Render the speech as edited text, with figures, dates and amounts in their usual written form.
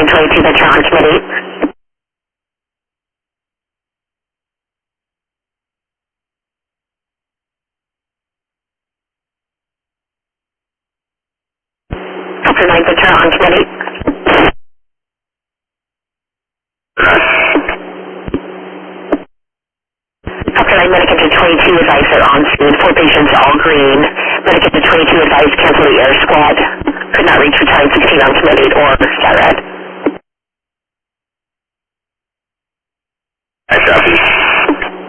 22 that you're on committee. Dr. Knight that you're on committee. Dr. Knight, Medicare 22 advised are on scene. 4 patients all green. Medicare 22 advised cancel the air squad. Could not reach battalion 16 on committee or star red. I copy.